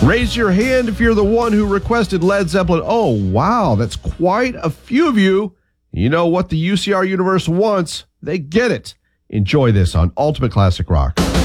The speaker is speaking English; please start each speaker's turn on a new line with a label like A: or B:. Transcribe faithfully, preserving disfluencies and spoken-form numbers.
A: Raise your hand if you're the one who requested Led Zeppelin. Oh, wow, that's quite a few of you. You know what the U C R universe wants. They get it. Enjoy this on Ultimate Classic Rock.